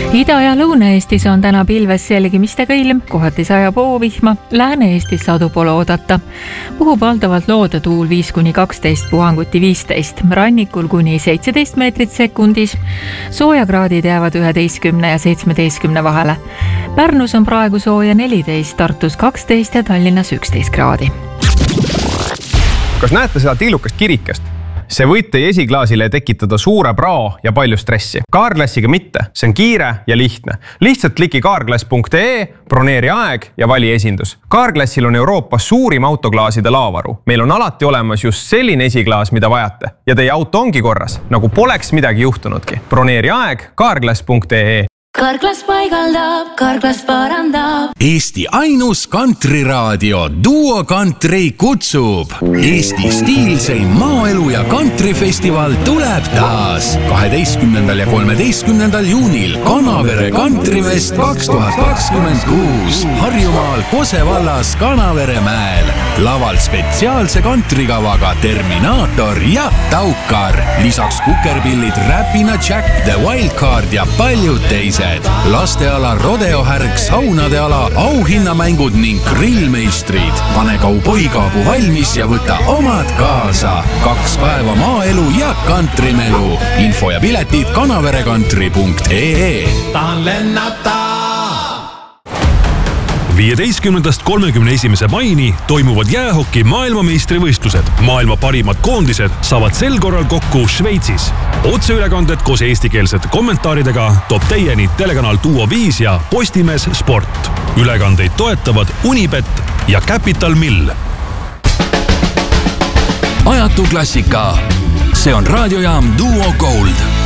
Ida- ja Lõuna-Eestis on täna pilves selgimistega ilm, kohati sajab hoovihma, Lääne-Eestis sadu pole oodata. Puhub valdavalt loodetuul 5-12, puhanguti 15, rannikul kuni 17 meetrit sekundis. Soojakraadid jäävad 11 ja 17 vahele. Pärnus on praegu sooja 14, Tartus 12 ja Tallinnas 11 kraadi. Kas näete seda tillukast kirikest? See võib teie esiklaasile tekitada suure prao ja palju stressi. Carglassiga mitte, see on kiire ja lihtne. Lihtsalt kliki carglass.ee, broneeri aeg ja vali esindus. Carglassil on Euroopas suurim autoklaaside laovaru. Meil on alati olemas just selline esiklaas, mida vajate. Ja teie auto ongi korras, nagu poleks midagi juhtunudki. Broneeri aeg carglass.ee. Carglass paigaldab, Carglass parandab. Eesti ainus kantriraadio Duo Country kutsub. Eesti stiilseim maaelu ja kantrifestival tuleb taas 12. ja 13. juunil Kanavere Kantrifest 2026 Harjumaal Kose vallas Kanaveremäel. Laval spetsiaalse kantrikavaga Terminaator ja Taukar. Lisaks kukerpillid Räpina Jack, The Wildcard ja paljud teised. Lasteala, rodeohärg, saunade ala, auhinnamängud ning grillmeistrid. Pane kauboikaabu valmis ja võta omad kaasa. 2 päeva maaelu ja kantrimelu. Info ja piletid kanaverekantri.ee. Tahan lennata! 15.–31. maini toimuvad jäähoki maailmameistrivõistlused. Maailma parimad koondised saavad sel korral kokku Šveitsis. Otseülekanded koos eestikeelsete kommentaaridega toob teieni telekanal Duo 5 ja Postimees Sport. Ülekandeid toetavad Unibet ja Capital Mill. Ajatu klassika. See on raadiojaam Duo Gold.